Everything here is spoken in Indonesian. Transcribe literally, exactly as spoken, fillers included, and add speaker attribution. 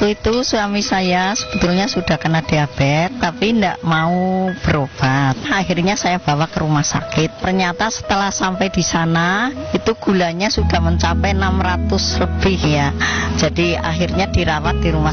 Speaker 1: Waktu itu suami saya sebetulnya sudah kena diabetes, tapi tidak mau berobat. Akhirnya saya bawa ke rumah sakit. Ternyata setelah sampai di sana, itu gulanya sudah mencapai enam ratus lebih ya. Jadi akhirnya dirawat di rumah